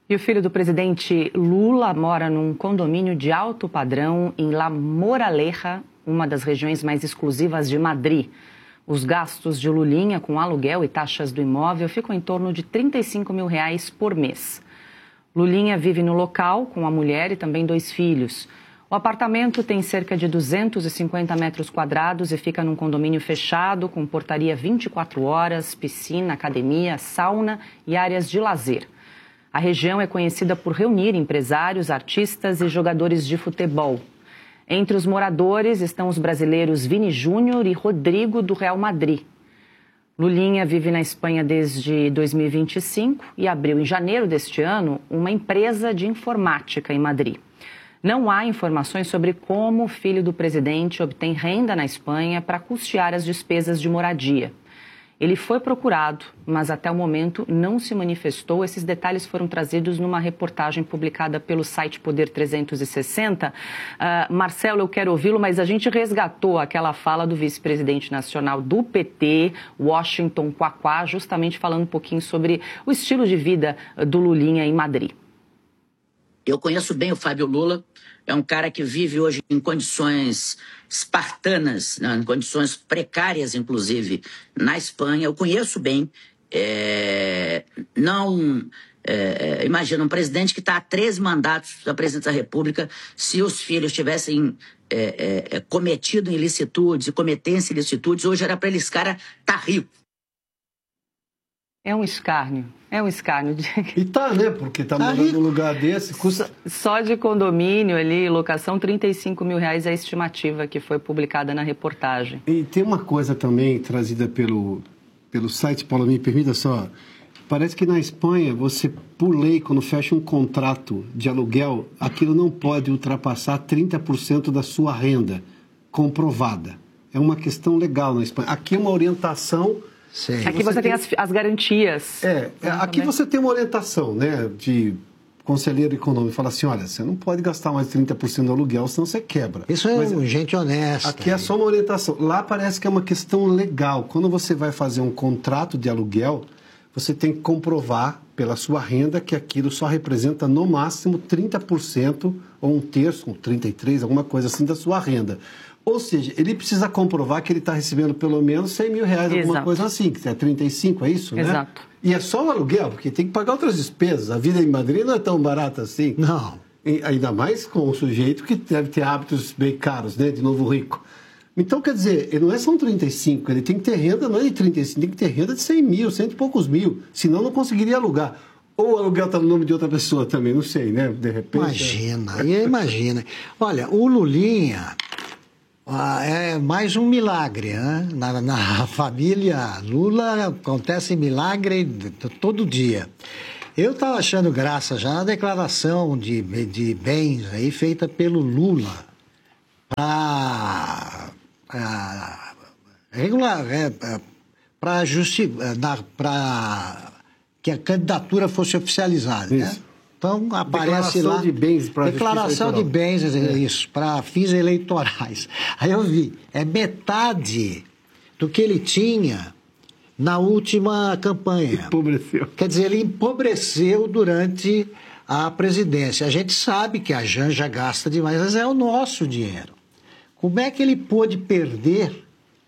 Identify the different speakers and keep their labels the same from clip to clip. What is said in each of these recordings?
Speaker 1: E o filho do presidente Lula mora num condomínio de alto padrão em La Moraleja, uma das regiões mais exclusivas de Madrid. Os gastos de Lulinha com aluguel e taxas do imóvel ficam em torno de R$35 mil por mês. Lulinha vive no local com a mulher e também 2 filhos. O apartamento tem cerca de 250 metros quadrados e fica num condomínio fechado com portaria 24 horas, piscina, academia, sauna e áreas de lazer. A região é conhecida por reunir empresários, artistas e jogadores de futebol. Entre os moradores estão os brasileiros Vini Júnior e Rodrigo, do Real Madrid. Lulinha vive na Espanha desde 2025 e abriu em janeiro deste ano uma empresa de informática em Madrid. Não há informações sobre como o filho do presidente obtém renda na Espanha para custear as despesas de moradia. Ele foi procurado, mas até o momento não se manifestou. Esses detalhes foram trazidos numa reportagem publicada pelo site Poder 360. Marcelo, eu quero ouvi-lo, mas a gente resgatou aquela fala do vice-presidente nacional do PT, Washington Quaquá, justamente falando um pouquinho sobre o estilo de vida do Lulinha em Madrid.
Speaker 2: Eu conheço bem o Fábio Lula, é um cara que vive hoje em condições espartanas, né, em condições precárias, inclusive, na Espanha. Eu conheço bem. Imagina, um presidente que está há 13 mandatos da presidência da República, se os filhos tivessem cometido ilicitudes e cometessem ilicitudes, hoje era para esse cara estar rico.
Speaker 1: É um escárnio.
Speaker 3: E tá, né? Porque tá morando num lugar desse, custa...
Speaker 1: Só de condomínio ali, locação, R$35 mil é a estimativa que foi publicada na reportagem.
Speaker 3: E tem uma coisa também trazida pelo site, Paulo, me permita só. Parece que na Espanha, você, por lei, quando fecha um contrato de aluguel, aquilo não pode ultrapassar 30% da sua renda comprovada. É uma questão legal na Espanha. Aqui é uma orientação...
Speaker 1: Sim. Aqui você tem as garantias.
Speaker 3: Aqui você tem uma orientação, né, de conselheiro econômico. Fala assim, olha, você não pode gastar mais de 30% do aluguel, senão você quebra.
Speaker 4: Isso é gente honesta.
Speaker 3: Aqui é só uma orientação. Lá parece que é uma questão legal. Quando você vai fazer um contrato de aluguel, você tem que comprovar pela sua renda que aquilo só representa no máximo 30% ou 1/3, ou 33%, alguma coisa assim da sua renda. Ou seja, ele precisa comprovar que ele está recebendo pelo menos R$100 mil, alguma coisa assim, que é 35, é isso, né?
Speaker 1: Exato.
Speaker 3: E é só o aluguel, porque tem que pagar outras despesas. A vida em Madrid não é tão barata assim.
Speaker 4: Não.
Speaker 3: Ainda mais com um sujeito que deve ter hábitos bem caros, né? De novo rico. Então, quer dizer, ele não é só um 35, ele tem que ter renda, não é de 35, tem que ter renda de 100 mil, 100 e poucos mil. Senão não conseguiria alugar. Ou o aluguel está no nome de outra pessoa também, não sei, né? De repente...
Speaker 4: Imagina. Olha, o Lulinha... é mais um milagre, né? Na família Lula acontece milagre todo dia. Eu estava achando graça já na declaração de bens aí feita pelo Lula para que a candidatura fosse oficializada, né? Então, aparece lá... Declaração de bens, isso, para fins eleitorais. Aí eu vi, é metade do que ele tinha na última campanha.
Speaker 3: Empobreceu.
Speaker 4: Quer dizer, ele empobreceu durante a presidência. A gente sabe que a Janja gasta demais, mas é o nosso dinheiro. Como é que ele pôde perder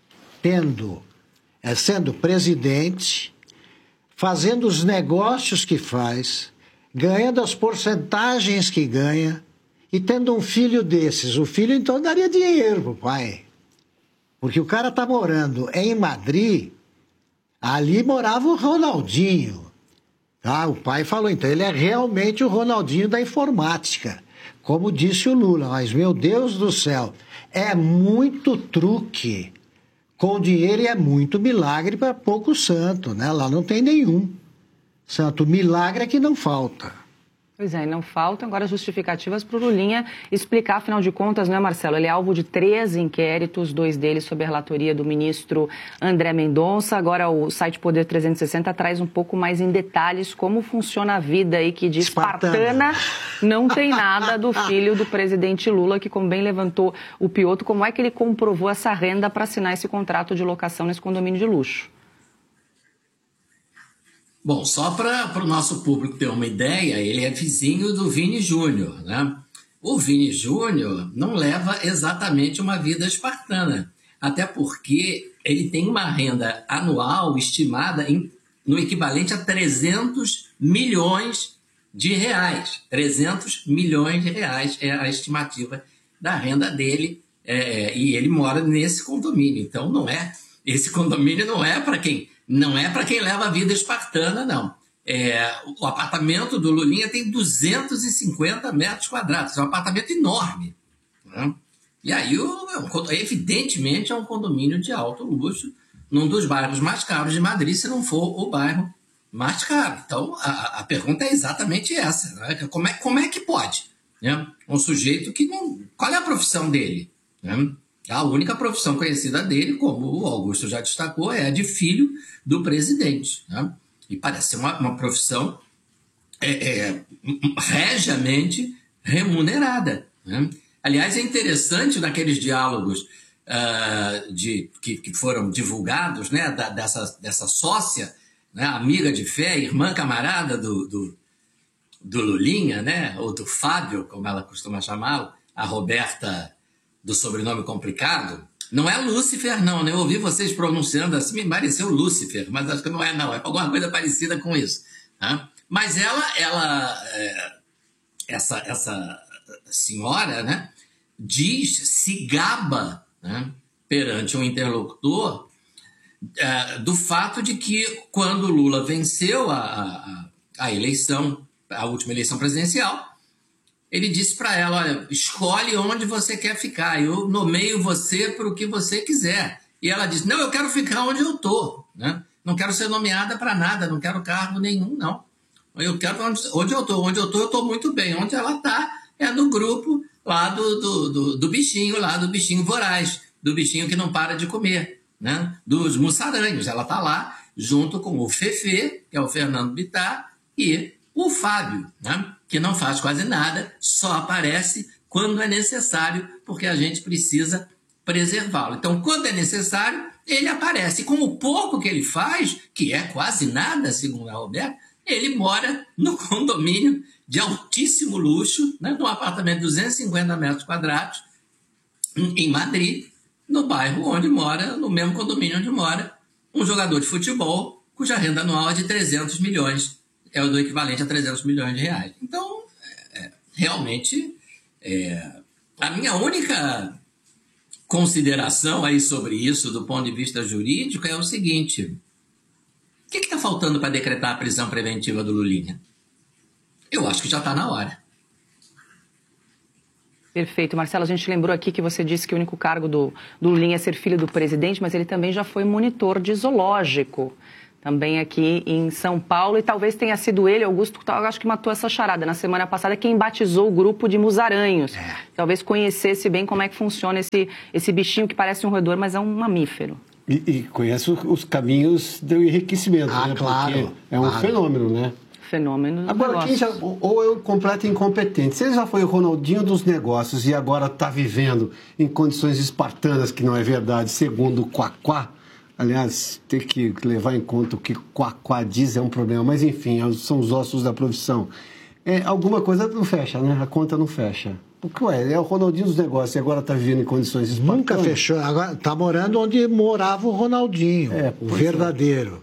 Speaker 4: sendo presidente, fazendo os negócios que faz... ganhando as porcentagens que ganha e tendo um filho desses. O filho, então, daria dinheiro pro pai. Porque o cara está morando em Madrid, ali morava o Ronaldinho. O pai falou, então, ele é realmente o Ronaldinho da informática. Como disse o Lula, mas, meu Deus do céu, é muito truque com dinheiro e é muito milagre para pouco santo, né? Lá não tem nenhum. Santo milagre é que não falta.
Speaker 1: Pois é, não faltam agora justificativas para o Lulinha explicar, afinal de contas, né, Marcelo? Ele é alvo de 3 inquéritos, 2 deles sob a relatoria do ministro André Mendonça. Agora o site Poder 360 traz um pouco mais em detalhes como funciona a vida aí, que de espartana não tem nada do filho do presidente Lula, que, como bem levantou o Piotto, como é que ele comprovou essa renda para assinar esse contrato de locação nesse condomínio de luxo?
Speaker 5: Bom, só para o nosso público ter uma ideia, ele é vizinho do Vini Júnior, né? O Vini Júnior não leva exatamente uma vida espartana, até porque ele tem uma renda anual estimada no equivalente a 300 milhões de reais. 300 milhões de reais é a estimativa da renda dele, e ele mora nesse condomínio. Então, esse condomínio não é para quem leva a vida espartana, não. O apartamento do Lulinha tem 250 metros quadrados, é um apartamento enorme, né? E aí, evidentemente, é um condomínio de alto luxo, num dos bairros mais caros de Madrid, se não for o bairro mais caro. Então, a pergunta é exatamente essa, né? Como é que pode, né? Um sujeito que não... Qual é a profissão dele, né? A única profissão conhecida dele, como o Augusto já destacou, é a de filho do presidente, né? E parece ser uma profissão regiamente remunerada, né? Aliás, é interessante naqueles diálogos que foram divulgados, né, dessa sócia, né, amiga de fé, irmã camarada do Lulinha, né, ou do Fábio, como ela costuma chamá-lo, a Roberta do sobrenome complicado. Não é Lúcifer, não, né? Eu ouvi vocês pronunciando assim, me pareceu Lúcifer, mas acho que não é, não. É alguma coisa parecida com isso, né? Mas essa senhora, né, se gaba, né, perante um interlocutor do fato de que quando Lula venceu a eleição, a última eleição presidencial, ele disse para ela: olha, escolhe onde você quer ficar, eu nomeio você para o que você quiser. E ela disse: não, eu quero ficar onde eu estou, né? Não quero ser nomeada para nada, não quero cargo nenhum, não. Eu quero onde eu estou. Onde eu estou muito bem. Onde ela está é no grupo lá do bichinho, lá do bichinho voraz, do bichinho que não para de comer, né? Dos mussaranhos. Ela está lá junto com o Fefe, que é o Fernando Bittar, e o Fábio, né, que não faz quase nada, só aparece quando é necessário, porque a gente precisa preservá-lo. Então, quando é necessário, ele aparece. E com o pouco que ele faz, que é quase nada, segundo a Roberta, ele mora no condomínio de altíssimo luxo, né, num apartamento de 250 metros quadrados, em Madrid, no bairro onde mora, no mesmo condomínio onde mora um jogador de futebol, cuja renda anual é de 300 milhões, é o do equivalente a 300 milhões de reais. Então, realmente, a minha única consideração aí sobre isso, do ponto de vista jurídico, é o seguinte: o que está faltando para decretar a prisão preventiva do Lulinha? Eu acho que já está na hora.
Speaker 1: Perfeito. Marcelo, a gente lembrou aqui que você disse que o único cargo do Lulinha é ser filho do presidente, mas ele também já foi monitor de zoológico, também aqui em São Paulo, e talvez tenha sido ele, Augusto, acho que matou essa charada na semana passada, quem batizou o grupo de musaranhos. Talvez conhecesse bem como é que funciona esse bichinho que parece um roedor, mas é um mamífero. E
Speaker 3: conhece os caminhos do enriquecimento, né?
Speaker 4: Claro.
Speaker 3: Porque é um fenômeno, né?
Speaker 1: Fenômeno do
Speaker 3: agora,
Speaker 1: negócio.
Speaker 3: Ou é um completo incompetente. Se ele já foi o Ronaldinho dos negócios e agora está vivendo em condições espartanas, que não é verdade, segundo o Quaquá, aliás, tem que levar em conta o que Quaquá diz, é um problema, mas enfim, são os ossos da profissão. Alguma coisa não fecha, né? A conta não fecha. Porque, é o Ronaldinho dos negócios e agora está vivendo em condições espartanas.
Speaker 4: Nunca fechou. Agora está morando onde morava o Ronaldinho, o verdadeiro.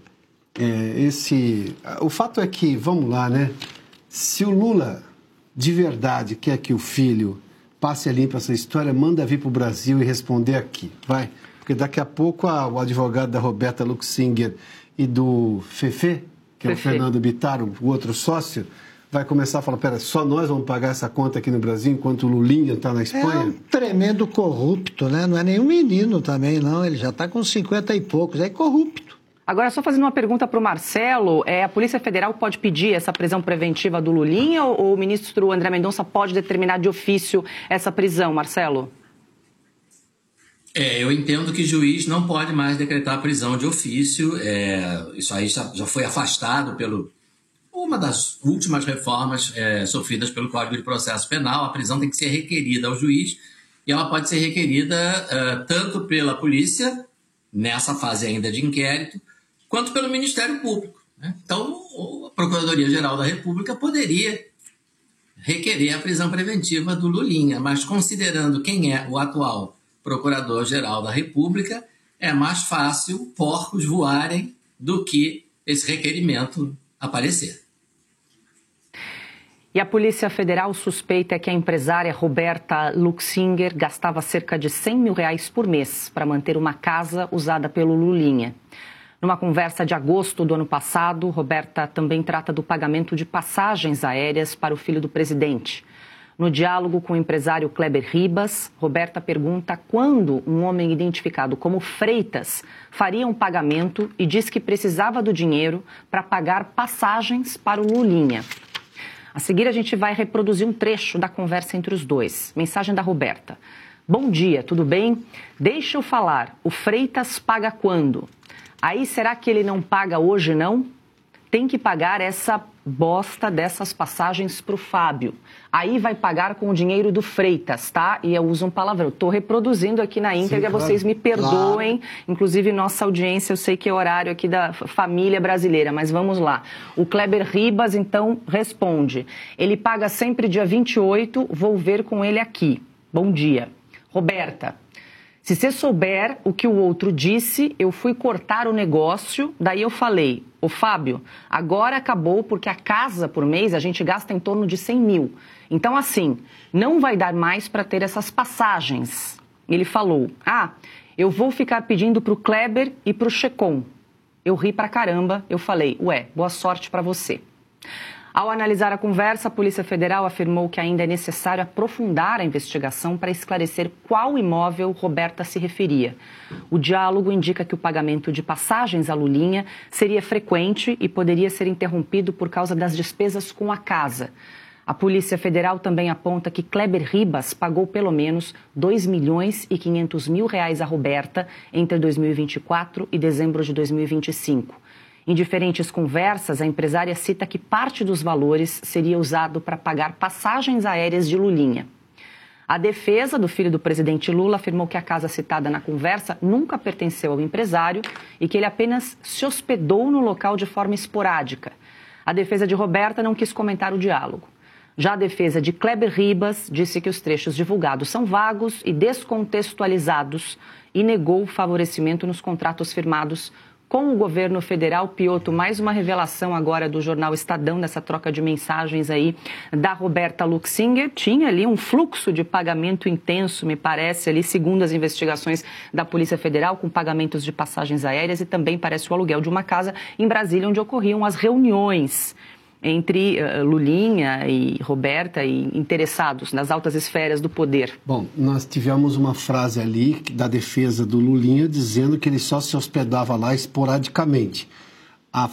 Speaker 3: O fato é que, vamos lá, né? Se o Lula de verdade quer que o filho passe a limpo essa história, manda vir para o Brasil e responder aqui, vai. Porque daqui a pouco o advogado da Roberta Luxinger e do Fefe, que é o Fernando Bittar, o outro sócio, vai começar a falar: pera, só nós vamos pagar essa conta aqui no Brasil enquanto o Lulinha está na Espanha?
Speaker 4: É um tremendo corrupto, né? Não é nenhum menino também, não. Ele já está com 50 e poucos, é corrupto.
Speaker 1: Agora, só fazendo uma pergunta para o Marcelo, a Polícia Federal pode pedir essa prisão preventiva do Lulinha ou o ministro André Mendonça pode determinar de ofício essa prisão, Marcelo?
Speaker 5: Eu entendo que juiz não pode mais decretar prisão de ofício. Isso aí já foi afastado pelo uma das últimas reformas sofridas pelo Código de Processo Penal. A prisão tem que ser requerida ao juiz e ela pode ser requerida tanto pela polícia, nessa fase ainda de inquérito, quanto pelo Ministério Público, né? Então, a Procuradoria-Geral da República poderia requerer a prisão preventiva do Lulinha, mas considerando quem é o atual Procurador-Geral da República, é mais fácil porcos voarem do que esse requerimento aparecer.
Speaker 1: E a Polícia Federal suspeita que a empresária Roberta Luxinger gastava cerca de R$100 mil por mês para manter uma casa usada pelo Lulinha. Numa conversa de agosto do ano passado, Roberta também trata do pagamento de passagens aéreas para o filho do presidente. No diálogo com o empresário Kleber Ribas, Roberta pergunta quando um homem identificado como Freitas faria um pagamento e diz que precisava do dinheiro para pagar passagens para o Lulinha. A seguir, a gente vai reproduzir um trecho da conversa entre os dois. Mensagem da Roberta. Bom dia, tudo bem? Deixa eu falar, o Freitas paga quando? Aí, será que ele não paga hoje, não? Tem que pagar essa bosta dessas passagens para o Fábio. Aí vai pagar com o dinheiro do Freitas, tá? E eu uso um palavrão. Estou reproduzindo aqui na íntegra, claro, vocês me perdoem. Claro. Inclusive, nossa audiência, eu sei que é horário aqui da família brasileira, mas vamos lá. O Kleber Ribas, então, responde. Ele paga sempre dia 28, vou ver com ele aqui. Bom dia. Roberta, se você souber o que o outro disse, eu fui cortar o negócio, daí eu falei, ô Fábio, agora acabou porque a casa por mês a gente gasta em torno de 100 mil. Então assim, não vai dar mais para ter essas passagens. Ele falou, eu vou ficar pedindo pro Kleber e pro Checon. Eu ri pra caramba, eu falei, boa sorte para você. Ao analisar a conversa, a Polícia Federal afirmou que ainda é necessário aprofundar a investigação para esclarecer qual imóvel Roberta se referia. O diálogo indica que o pagamento de passagens à Lulinha seria frequente e poderia ser interrompido por causa das despesas com a casa. A Polícia Federal também aponta que Kleber Ribas pagou pelo menos R$2.500.000 a Roberta entre 2024 e dezembro de 2025. Em diferentes conversas, a empresária cita que parte dos valores seria usado para pagar passagens aéreas de Lulinha. A defesa do filho do presidente Lula afirmou que a casa citada na conversa nunca pertenceu ao empresário e que ele apenas se hospedou no local de forma esporádica. A defesa de Roberta não quis comentar o diálogo. Já a defesa de Kleber Ribas disse que os trechos divulgados são vagos e descontextualizados e negou o favorecimento nos contratos firmados com o governo federal. Piotr, mais uma revelação agora do jornal Estadão, nessa troca de mensagens aí da Roberta Luxinger. Tinha ali um fluxo de pagamento intenso, me parece, ali, segundo as investigações da Polícia Federal, com pagamentos de passagens aéreas e também parece o aluguel de uma casa em Brasília, onde ocorriam as reuniões entre Lulinha e Roberta e interessados nas altas esferas do poder.
Speaker 3: Bom, nós tivemos uma frase ali da defesa do Lulinha dizendo que ele só se hospedava lá esporadicamente. A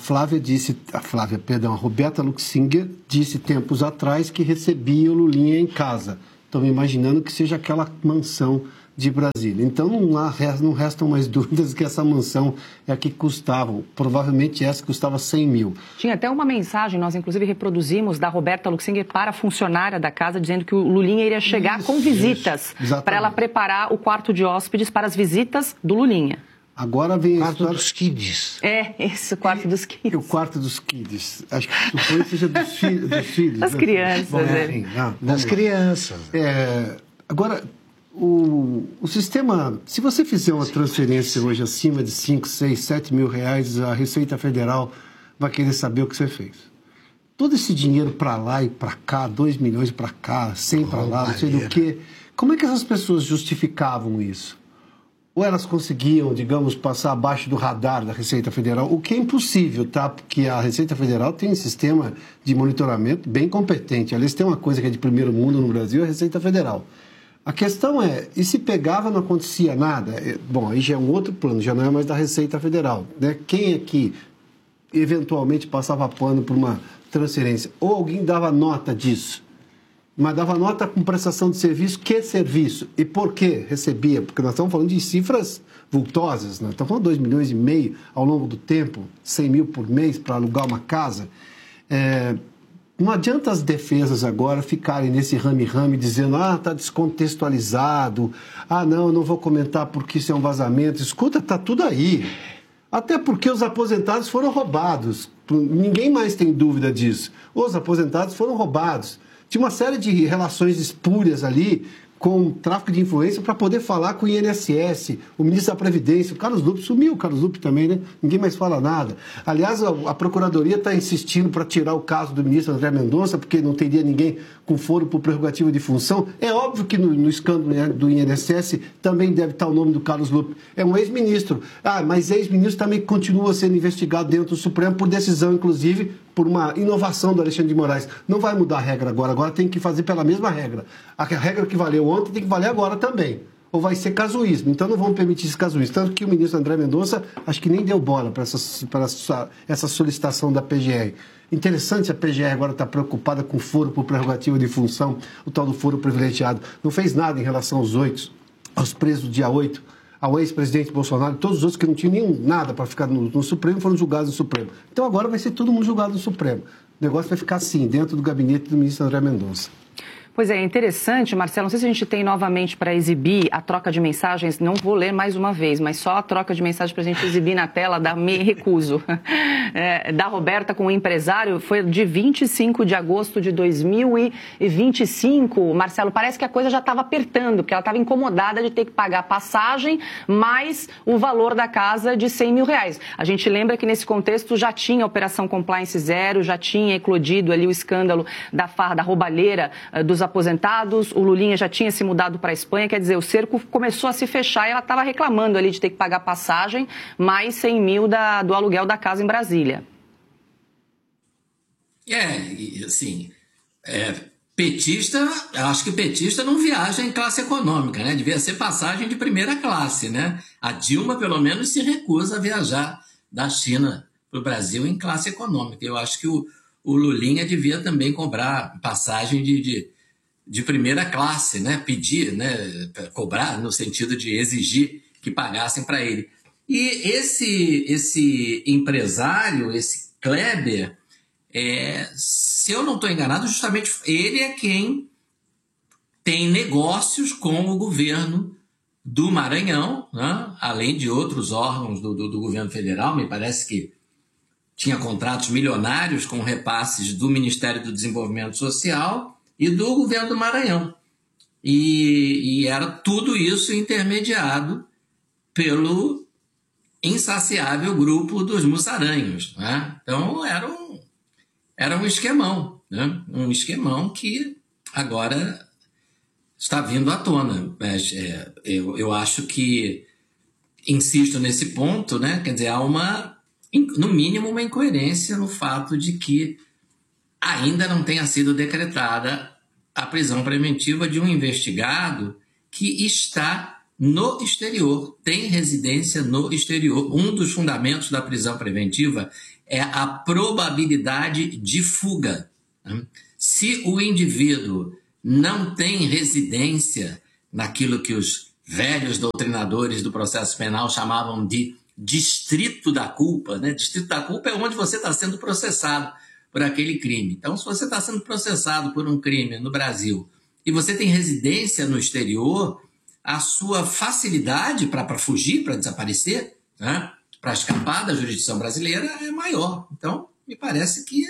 Speaker 3: Roberta Luxinger disse tempos atrás que recebia o Lulinha em casa. Estou imaginando que seja aquela mansão de Brasília. Então não restam mais dúvidas que essa mansão é a que custava, provavelmente essa custava 100 mil.
Speaker 1: Tinha até uma mensagem, nós inclusive reproduzimos, da Roberta Luxinger para a funcionária da casa, dizendo que o Lulinha iria chegar com visitas, para ela preparar o quarto de hóspedes para as visitas do Lulinha.
Speaker 3: Agora vem
Speaker 4: o quarto dos kids.
Speaker 1: Esse, o quarto dos kids.
Speaker 3: O quarto dos kids. Acho que depois seja dos filhos.
Speaker 1: Das crianças.
Speaker 3: Bom,
Speaker 4: das crianças.
Speaker 3: Agora, o sistema, se você fizer uma transferência hoje acima de 5, 6, 7 mil reais, a Receita Federal vai querer saber o que você fez. Todo esse dinheiro para lá e para cá, 2 milhões para cá, 100 para lá, não sei do que. Como é que essas pessoas justificavam isso? Ou elas conseguiam, digamos, passar abaixo do radar da Receita Federal, o que é impossível, tá? Porque a Receita Federal tem um sistema de monitoramento bem competente. Aliás, tem uma coisa que é de primeiro mundo no Brasil, a Receita Federal. A questão é, e se pegava não acontecia nada? Bom, aí já é um outro plano, já não é mais da Receita Federal, né? Quem é que eventualmente passava pano por uma transferência? Ou alguém dava nota disso? Mas dava nota com prestação de serviço, que serviço? E por que recebia? Porque nós estamos falando de cifras vultosas, né? Estamos falando de 2,5 milhões ao longo do tempo, 100 mil por mês para alugar uma casa. Não adianta as defesas agora ficarem nesse rame-rame dizendo está descontextualizado, não vou comentar porque isso é um vazamento. Escuta, está tudo aí. Até porque os aposentados foram roubados. Ninguém mais tem dúvida disso. Os aposentados foram roubados. Tinha uma série de relações espúrias ali, com tráfico de influência, para poder falar com o INSS, o ministro da Previdência. O Carlos Lupe sumiu, o Carlos Lupe também, né? Ninguém mais fala nada. Aliás, a Procuradoria está insistindo para tirar o caso do ministro André Mendonça, porque não teria ninguém com foro por prerrogativa de função. É óbvio que no escândalo, né, do INSS também deve estar o nome do Carlos Lupe. É um ex-ministro. Mas ex-ministro também continua sendo investigado dentro do Supremo por decisão, inclusive, por uma inovação do Alexandre de Moraes. Não vai mudar a regra agora tem que fazer pela mesma regra. A regra que valeu ontem tem que valer agora também. Ou vai ser casuísmo. Então não vamos permitir esse casuísmo. Tanto que o ministro André Mendonça acho que nem deu bola para essa solicitação da PGR. Interessante, a PGR agora está preocupada com foro por prerrogativa de função, o tal do foro privilegiado. Não fez nada em relação aos presos do dia 8, ao ex-presidente Bolsonaro, todos os outros que não tinham nada para ficar no Supremo foram julgados no Supremo. Então agora vai ser todo mundo julgado no Supremo. O negócio vai ficar assim, dentro do gabinete do ministro André Mendonça.
Speaker 1: Pois é interessante, Marcelo, não sei se a gente tem novamente para exibir a troca de mensagens, não vou ler mais uma vez, mas só a troca de mensagens para a gente exibir na tela, me recuso, da Roberta com o empresário, foi de 25 de agosto de 2025. Marcelo, parece que a coisa já estava apertando, porque ela estava incomodada de ter que pagar a passagem, mais o valor da casa de R$100 mil. A gente lembra que nesse contexto já tinha a Operação Compliance Zero, já tinha eclodido ali o escândalo da farra, da roubalheira dos aposentados, o Lulinha já tinha se mudado para a Espanha, quer dizer, o cerco começou a se fechar e ela estava reclamando ali de ter que pagar passagem, mais 100 mil do aluguel da casa em Brasília.
Speaker 5: Petista, eu acho que petista não viaja em classe econômica, né? Devia ser passagem de primeira classe, né? A Dilma, pelo menos, se recusa a viajar da China para o Brasil em classe econômica. Eu acho que o Lulinha devia também cobrar passagem de primeira classe, né? Pedir, né? Cobrar no sentido de exigir que pagassem para ele. E esse empresário, esse Kleber, se eu não estou enganado, justamente ele é quem tem negócios com o governo do Maranhão, né? Além de outros órgãos do governo federal. Me parece que tinha contratos milionários com repasses do Ministério do Desenvolvimento Social e do governo do Maranhão. E era tudo isso intermediado pelo insaciável grupo dos Mussaranhos, né? Então era um esquemão, né? Um esquemão que agora está vindo à tona. Eu acho que, insisto nesse ponto, né? Quer dizer, há no mínimo uma incoerência no fato de que ainda não tenha sido decretada a prisão preventiva de um investigado que está no exterior, tem residência no exterior. Um dos fundamentos da prisão preventiva é a probabilidade de fuga. Se o indivíduo não tem residência naquilo que os velhos doutrinadores do processo penal chamavam de distrito da culpa, né? Distrito da culpa é onde você está sendo processado por aquele crime. Então, se você está sendo processado por um crime no Brasil e você tem residência no exterior, a sua facilidade para fugir, para desaparecer, né? Para escapar da jurisdição brasileira é maior. Então, me parece que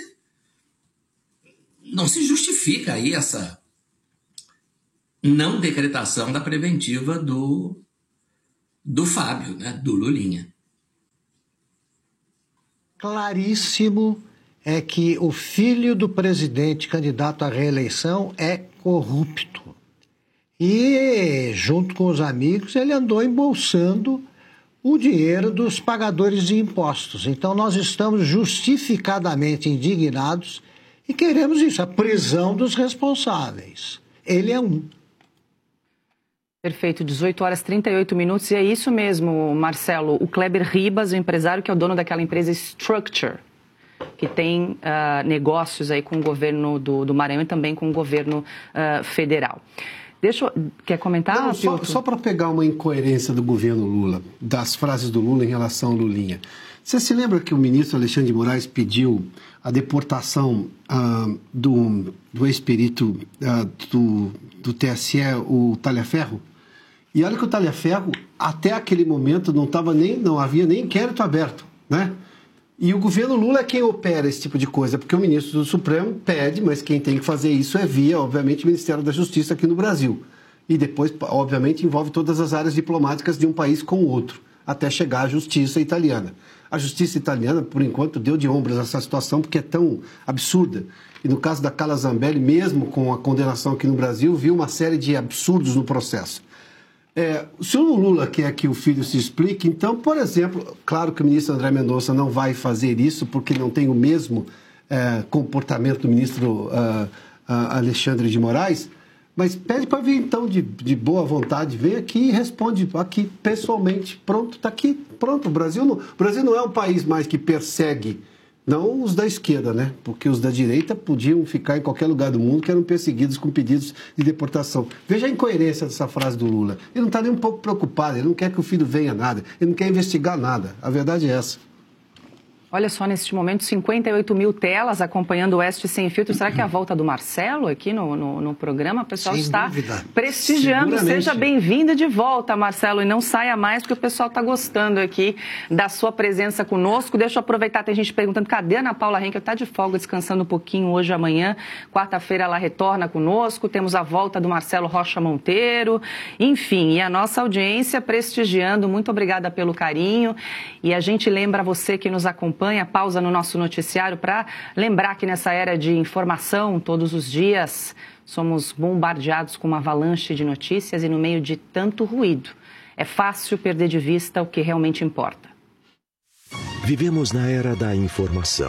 Speaker 5: não se justifica aí essa não decretação da preventiva do Fábio, né? Do Lulinha.
Speaker 4: Claríssimo é que o filho do presidente candidato à reeleição é corrupto. E, junto com os amigos, ele andou embolsando o dinheiro dos pagadores de impostos. Então, nós estamos justificadamente indignados e queremos isso, a prisão dos responsáveis. Ele é um.
Speaker 1: Perfeito, 18 horas e 38 minutos. E é isso mesmo, Marcelo. O Kleber Ribas, o empresário que é o dono daquela empresa Structure, que tem negócios aí com o governo do Maranhão e também com o governo federal. Quer comentar?
Speaker 3: Não, só para pegar uma incoerência do governo Lula, das frases do Lula em relação ao Lulinha. Você se lembra que o ministro Alexandre de Moraes pediu a deportação do ex-perito do TSE, o Talhaferro? E olha que o Talhaferro, até aquele momento, não havia nem inquérito aberto, né? E o governo Lula é quem opera esse tipo de coisa, porque o ministro do Supremo pede, mas quem tem que fazer isso é via, obviamente, o Ministério da Justiça aqui no Brasil. E depois, obviamente, envolve todas as áreas diplomáticas de um país com o outro, até chegar à justiça italiana. A justiça italiana, por enquanto, deu de ombros essa situação porque é tão absurda. E no caso da Carla Zambelli, mesmo com a condenação aqui no Brasil, viu uma série de absurdos no processo. Se o Lula quer que o filho se explique, então, por exemplo, claro que o ministro André Mendonça não vai fazer isso porque não tem o mesmo comportamento do ministro Alexandre de Moraes, mas pede para vir, então, de boa vontade, vem aqui e responde aqui pessoalmente. Pronto, está aqui, pronto. O Brasil não é um país mais que persegue, não os da esquerda, né? Porque os da direita podiam ficar em qualquer lugar do mundo que eram perseguidos com pedidos de deportação. Veja a incoerência dessa frase do Lula. Ele não está nem um pouco preocupado, ele não quer que o filho venha nada, ele não quer investigar nada. A verdade é essa.
Speaker 1: Olha só, neste momento, 58 mil telas acompanhando o Oeste Sem Filtro. Será que é a volta do Marcelo aqui no programa? O pessoal está prestigiando. Seja bem-vindo de volta, Marcelo, e não saia mais, porque o pessoal está gostando aqui da sua presença conosco. Deixa eu aproveitar, tem gente perguntando, cadê a Ana Paula Henkel? Está de folga, descansando um pouquinho hoje e amanhã. Quarta-feira ela retorna conosco. Temos a volta do Marcelo Rocha Monteiro. Enfim, e a nossa audiência prestigiando. Muito obrigada pelo carinho. E a gente lembra você que nos acompanha, pausa no nosso noticiário para lembrar que nessa era de informação, todos os dias, somos bombardeados com uma avalanche de notícias e no meio de tanto ruído, é fácil perder de vista o que realmente importa.
Speaker 6: Vivemos na era da informação,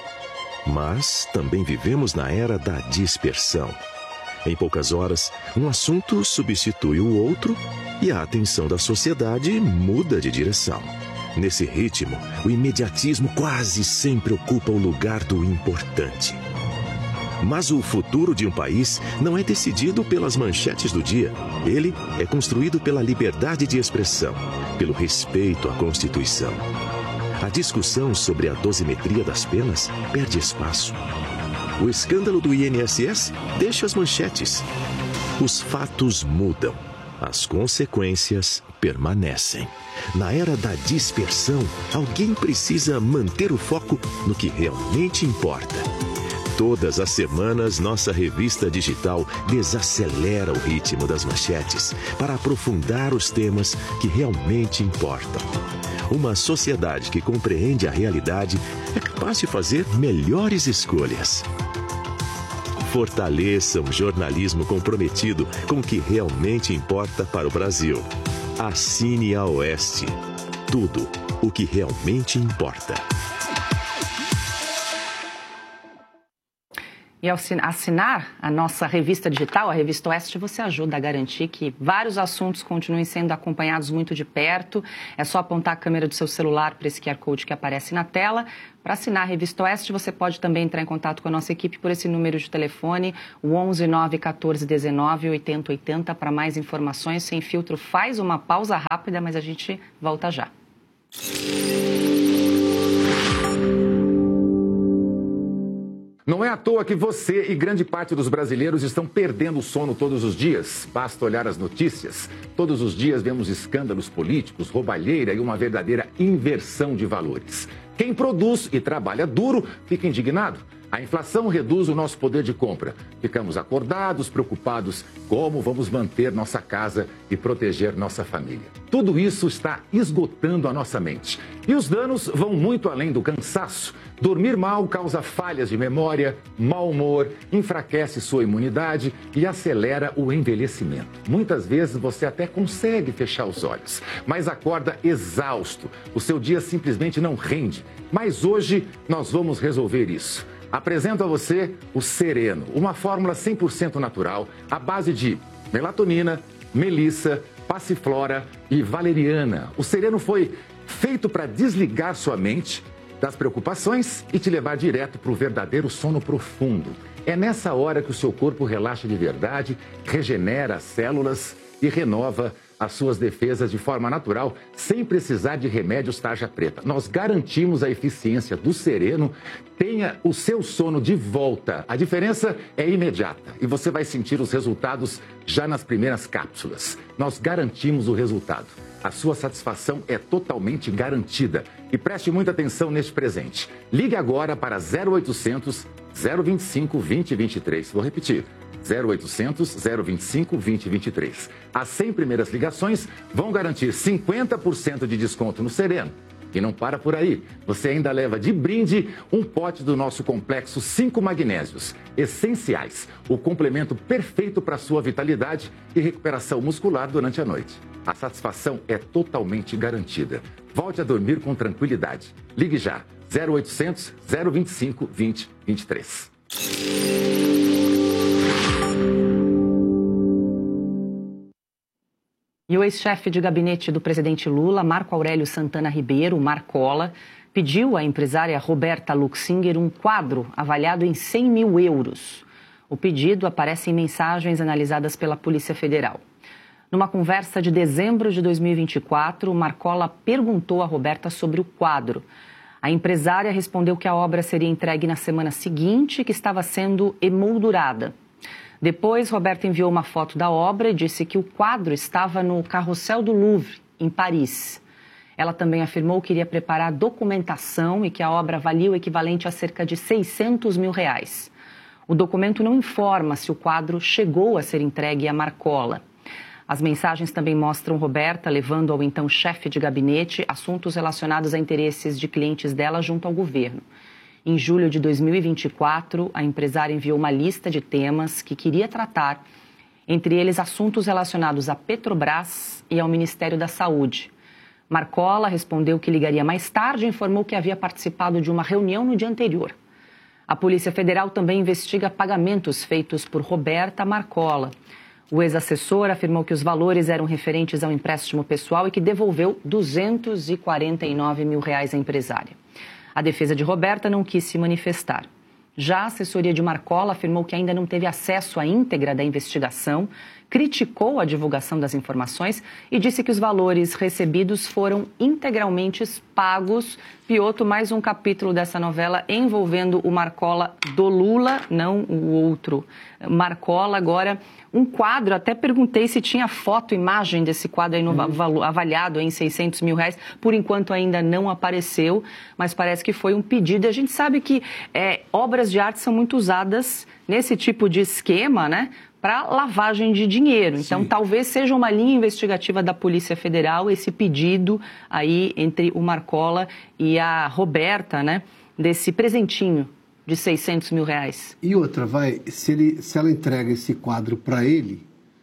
Speaker 6: mas também vivemos na era da dispersão. Em poucas horas, um assunto substitui o outro e a atenção da sociedade muda de direção. Nesse ritmo, o imediatismo quase sempre ocupa o lugar do importante. Mas o futuro de um país não é decidido pelas manchetes do dia. Ele é construído pela liberdade de expressão, pelo respeito à Constituição. A discussão sobre a dosimetria das penas perde espaço. O escândalo do INSS deixa as manchetes. Os fatos mudam. As consequências permanecem. Na era da dispersão, alguém precisa manter o foco no que realmente importa. Todas as semanas, nossa revista digital desacelera o ritmo das manchetes para aprofundar os temas que realmente importam. Uma sociedade que compreende a realidade é capaz de fazer melhores escolhas. Fortaleça um jornalismo comprometido com o que realmente importa para o Brasil. Assine a Oeste. Tudo o que realmente importa.
Speaker 1: E ao assinar a nossa revista digital, a Revista Oeste, você ajuda a garantir que vários assuntos continuem sendo acompanhados muito de perto. É só apontar a câmera do seu celular para esse QR Code que aparece na tela. Para assinar a Revista Oeste, você pode também entrar em contato com a nossa equipe por esse número de telefone, o 11 914 19 80 80. Para mais informações, Sem Filtro faz uma pausa rápida, mas a gente volta já.
Speaker 7: Não é à toa que você e grande parte dos brasileiros estão perdendo o sono todos os dias. Basta olhar as notícias. Todos os dias vemos escândalos políticos, roubalheira e uma verdadeira inversão de valores. Quem produz e trabalha duro fica indignado. A inflação reduz o nosso poder de compra. Ficamos acordados, preocupados como vamos manter nossa casa e proteger nossa família. Tudo isso está esgotando a nossa mente. E os danos vão muito além do cansaço. Dormir mal causa falhas de memória, mau humor, enfraquece sua imunidade e acelera o envelhecimento. Muitas vezes você até consegue fechar os olhos, mas acorda exausto. O seu dia simplesmente não rende. Mas hoje nós vamos resolver isso. Apresento a você o Sereno, uma fórmula 100% natural, à base de melatonina, melissa, passiflora e valeriana. O Sereno foi feito para desligar sua mente das preocupações e te levar direto para o verdadeiro sono profundo. É nessa hora que o seu corpo relaxa de verdade, regenera as células e renova as suas defesas de forma natural, sem precisar de remédios tarja preta. Nós garantimos a eficiência do Sereno. Tenha o seu sono de volta. A diferença é imediata e você vai sentir os resultados já nas primeiras cápsulas. Nós garantimos o resultado. A sua satisfação é totalmente garantida. E preste muita atenção neste presente. Ligue agora para 0800 025 2023. Vou repetir. 0800 025 2023. As 100 primeiras ligações vão garantir 50% de desconto no Sereno. E não para por aí. Você ainda leva de brinde um pote do nosso complexo 5 magnésios essenciais. O complemento perfeito para sua vitalidade e recuperação muscular durante a noite. A satisfação é totalmente garantida. Volte a dormir com tranquilidade. Ligue já. 0800 025 2023.
Speaker 1: E o ex-chefe de gabinete do presidente Lula, Marco Aurélio Santana Ribeiro, Marcola, pediu à empresária Roberta Luxinger um quadro avaliado em 100 mil euros. O pedido aparece em mensagens analisadas pela Polícia Federal. Numa conversa de dezembro de 2024, Marcola perguntou a Roberta sobre o quadro. A empresária respondeu que a obra seria entregue na semana seguinte e que estava sendo emoldurada. Depois, Roberta enviou uma foto da obra e disse que o quadro estava no Carrossel do Louvre, em Paris. Ela também afirmou que iria preparar documentação e que a obra valia o equivalente a cerca de 600 mil reais. O documento não informa se o quadro chegou a ser entregue a Marcola. As mensagens também mostram Roberta levando ao então chefe de gabinete assuntos relacionados a interesses de clientes dela junto ao governo. Em julho de 2024, a empresária enviou uma lista de temas que queria tratar, entre eles assuntos relacionados à Petrobras e ao Ministério da Saúde. Marcola respondeu que ligaria mais tarde e informou que havia participado de uma reunião no dia anterior. A Polícia Federal também investiga pagamentos feitos por Roberta Marcola. O ex-assessor afirmou que os valores eram referentes ao empréstimo pessoal e que devolveu R$ 249 mil à empresária. A defesa de Roberta não quis se manifestar. Já a assessoria de Marcola afirmou que ainda não teve acesso à íntegra da investigação, criticou a divulgação das informações e disse que os valores recebidos foram integralmente pagos. Piotr, mais um capítulo dessa novela envolvendo o Marcola do Lula, não o outro Marcola. Agora, um quadro, até perguntei se tinha foto, imagem desse quadro aí avaliado em 600 mil reais. Por enquanto ainda não apareceu, mas parece que foi um pedido. E a gente sabe que obras de arte são muito usadas nesse tipo de esquema, né? Para lavagem de dinheiro. Então, talvez seja uma linha investigativa da Polícia Federal esse pedido aí entre o Marcola e a Roberta, né? Desse presentinho de 600 mil reais.
Speaker 3: E outra, se ela entrega esse quadro para ele,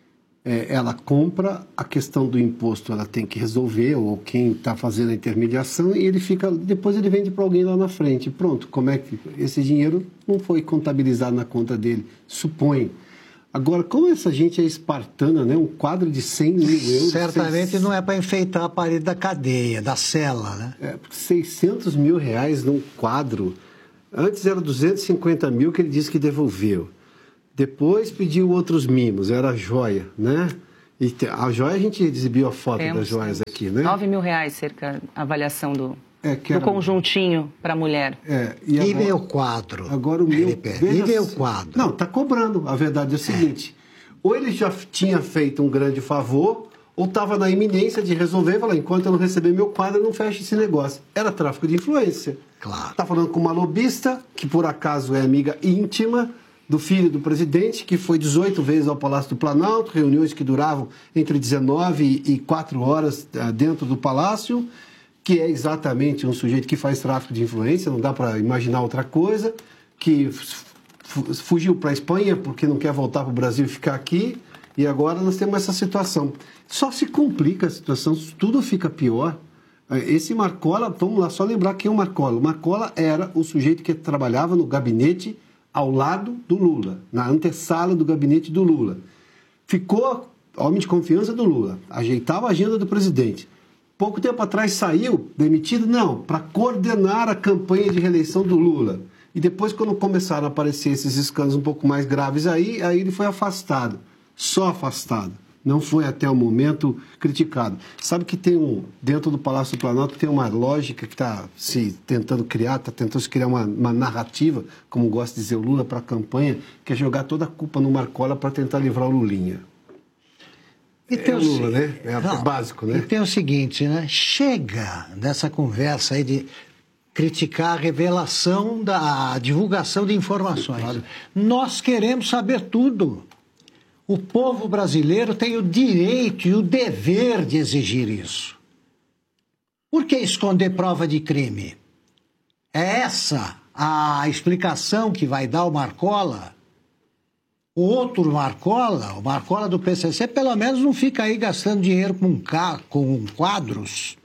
Speaker 3: ela compra, a questão do imposto ela tem que resolver, ou quem está fazendo a intermediação, e depois ele vende para alguém lá na frente. Pronto, como é que esse dinheiro não foi contabilizado na conta dele? Suponho. Agora, como essa gente é espartana, né? Um quadro de 100 mil euros...
Speaker 4: Certamente não é para enfeitar a parede da cadeia, da cela, né?
Speaker 3: 600 mil reais num quadro. Antes era 250 mil que ele disse que devolveu. Depois pediu outros mimos, era a joia, né? E a joia, a gente exibiu a foto das joias aqui, né?
Speaker 1: 9 mil reais, cerca, a avaliação do conjuntinho para a mulher.
Speaker 4: E meu quadro?
Speaker 3: Agora o meu...
Speaker 4: E meu quadro?
Speaker 3: Não, está cobrando. A verdade é o seguinte, ou ele já tinha feito um grande favor, ou estava na iminência de resolver e falar, enquanto eu não receber meu quadro, eu não fecho esse negócio. Era tráfico de influência.
Speaker 4: Claro.
Speaker 3: Está falando com uma lobista, que por acaso é amiga íntima do filho do presidente, que foi 18 vezes ao Palácio do Planalto, reuniões que duravam entre 19 e 4 horas dentro do Palácio, que é exatamente um sujeito que faz tráfico de influência, não dá para imaginar outra coisa, que fugiu para a Espanha porque não quer voltar para o Brasil e ficar aqui, e agora nós temos essa situação. Só se complica a situação, tudo fica pior. Esse Marcola, vamos lá, só lembrar quem é o Marcola. O Marcola era o sujeito que trabalhava no gabinete ao lado do Lula, na antessala do gabinete do Lula. Ficou homem de confiança do Lula, ajeitava a agenda do presidente. Pouco tempo atrás saiu, demitido, não, para coordenar a campanha de reeleição do Lula. E depois, quando começaram a aparecer esses escândalos um pouco mais graves aí ele foi afastado, só afastado. Não foi até o momento criticado. Sabe que tem dentro do Palácio do Planalto tem uma lógica que está tentando se criar uma narrativa, como gosta de dizer o Lula, para a campanha, que é jogar toda a culpa no Marcola para tentar livrar o Lulinha. É o Lula, né? É básico, né?
Speaker 4: E tem o seguinte, né? Chega dessa conversa aí de criticar a revelação a divulgação de informações. Claro. Nós queremos saber tudo. O povo brasileiro tem o direito e o dever de exigir isso. Por que esconder prova de crime? É essa a explicação que vai dar o Marcola? O outro Marcola, o Marcola do PCC, pelo menos não fica aí gastando dinheiro com quadros.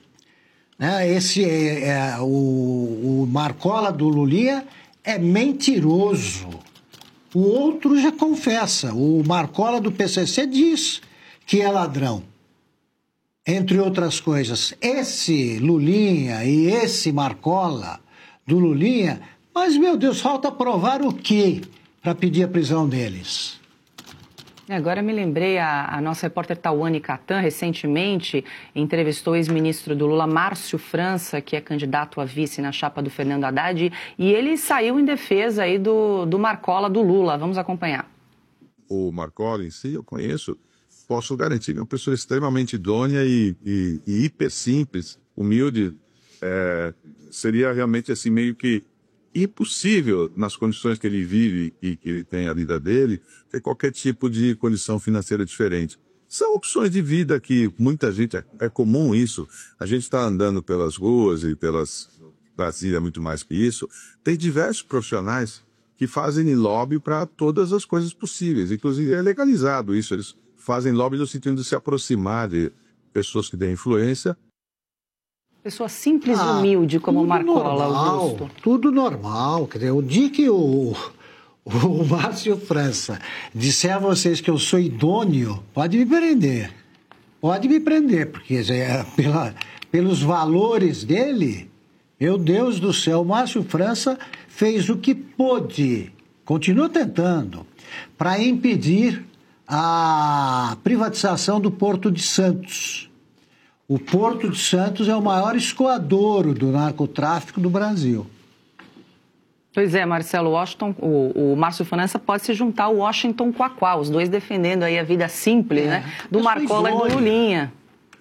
Speaker 4: O Marcola do Lulinha é mentiroso. O outro já confessa. O Marcola do PCC diz que é ladrão. Entre outras coisas. Esse Lulinha e esse Marcola do Lulinha, mas, meu Deus, falta provar o quê para pedir a prisão deles?
Speaker 1: Agora me lembrei, a nossa repórter Tawane Catan, recentemente, entrevistou o ex-ministro do Lula, Márcio França, que é candidato a vice na chapa do Fernando Haddad, e ele saiu em defesa aí do Marcola do Lula. Vamos acompanhar.
Speaker 8: O Marcola em si, eu conheço, posso garantir que é uma pessoa extremamente idônea e hiper simples, humilde. Seria realmente assim meio que impossível, nas condições que ele vive e que ele tem a vida dele, ter qualquer tipo de condição financeira diferente. São opções de vida que muita gente, é comum isso, a gente está andando pelas ruas e Brasília é muito mais que isso, tem diversos profissionais que fazem lobby para todas as coisas possíveis, inclusive é legalizado isso, eles fazem lobby no sentido de se aproximar de pessoas que têm influência.
Speaker 1: Pessoa simples e humilde como Marcola, Augusto.
Speaker 4: Tudo normal. Quer dizer, o dia que o Márcio França disser a vocês que eu sou idôneo, pode me prender. Pode me prender, porque pelos valores dele, meu Deus do céu, o Márcio França fez o que pôde, continua tentando, para impedir a privatização do Porto de Santos. O Porto de Santos é o maior escoadouro do narcotráfico do Brasil.
Speaker 1: Pois é, Marcelo, o Márcio França pode se juntar ao Washington Quaquá, os dois defendendo aí a vida simples, né? Do Marcola e do Lulinha.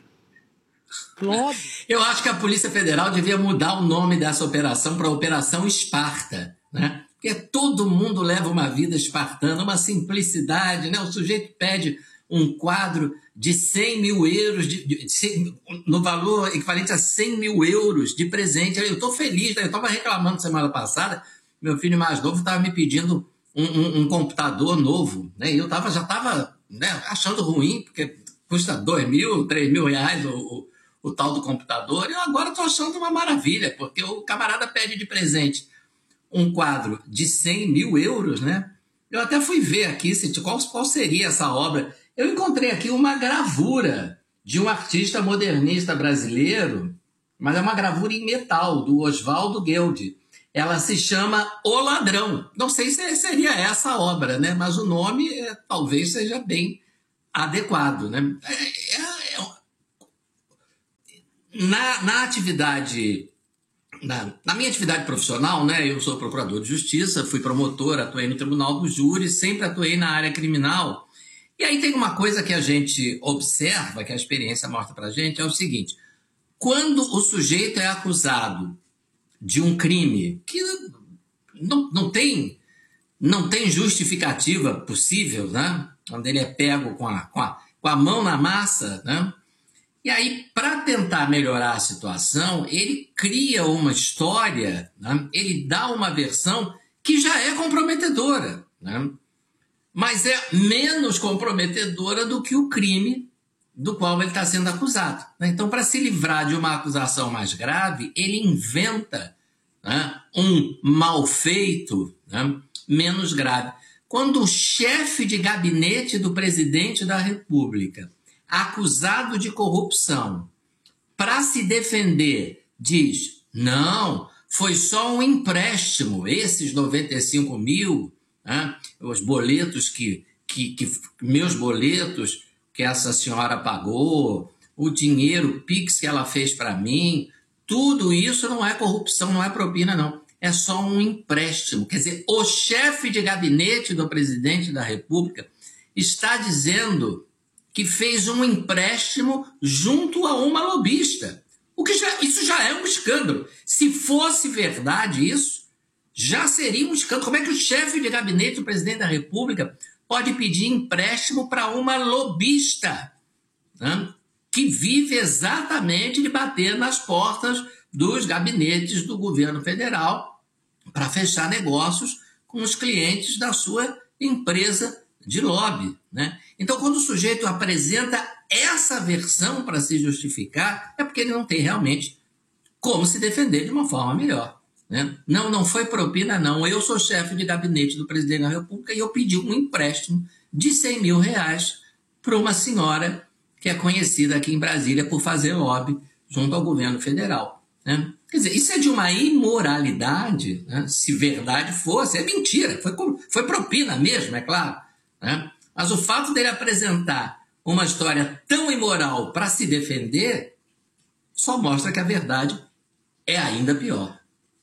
Speaker 5: Eu acho que a Polícia Federal devia mudar o nome dessa operação para Operação Esparta, né? Porque todo mundo leva uma vida espartana, uma simplicidade, né? O sujeito pede um quadro de 100 mil euros, no valor equivalente a 100 mil euros de presente. Eu estou feliz, né? Eu estava reclamando semana passada, meu filho mais novo estava me pedindo um computador novo, né? E eu já estava, né, achando ruim, porque custa 2 mil, 3 mil reais o tal do computador, e eu agora estou achando uma maravilha, porque o camarada pede de presente um quadro de 100 mil euros, né? Eu até fui ver aqui qual seria essa obra. Eu encontrei aqui uma gravura de um artista modernista brasileiro, mas é uma gravura em metal, do Oswaldo Gueldi. Ela se chama O Ladrão. Não sei se seria essa a obra, né? Mas o nome talvez seja bem adequado, né? Na atividade... Na minha atividade profissional, né, eu sou procurador de justiça, fui promotor, atuei no tribunal do júri, sempre atuei na área criminal. E aí tem uma coisa que a gente observa, que a experiência mostra pra gente, é o seguinte: quando o sujeito é acusado de um crime que não tem justificativa possível, né, quando ele é pego com a mão na massa, né, e aí, para tentar melhorar a situação, ele cria uma história, né? Ele dá uma versão que já é comprometedora, né? Mas é menos comprometedora do que o crime do qual ele está sendo acusado, né? Então, para se livrar de uma acusação mais grave, ele inventa, né, um mal feito, né, menos grave. Quando o chefe de gabinete do presidente da República, acusado de corrupção, para se defender, diz: não, foi só um empréstimo, esses 95 mil, né, os boletos meus boletos que essa senhora pagou, o dinheiro Pix que ela fez para mim, tudo isso não é corrupção, não é propina, não. É só um empréstimo. Quer dizer, o chefe de gabinete do presidente da República está dizendo que fez um empréstimo junto a uma lobista. Isso já é um escândalo. Se fosse verdade isso, já seria um escândalo. Como é que o chefe de gabinete do presidente da República pode pedir empréstimo para uma lobista, né, que vive exatamente de bater nas portas dos gabinetes do governo federal para fechar negócios com os clientes da sua empresa de lobby, né? Então, quando o sujeito apresenta essa versão para se justificar, é porque ele não tem realmente como se defender de uma forma melhor, né? Não foi propina, não. Eu sou chefe de gabinete do presidente da República e eu pedi um empréstimo de R$100 mil para uma senhora que é conhecida aqui em Brasília por fazer lobby junto ao governo federal, né? Quer dizer, isso é de uma imoralidade, né? Se verdade fosse, é mentira, foi propina mesmo, é claro, né? Mas o fato dele apresentar uma história tão imoral para se defender só mostra que a verdade é ainda pior.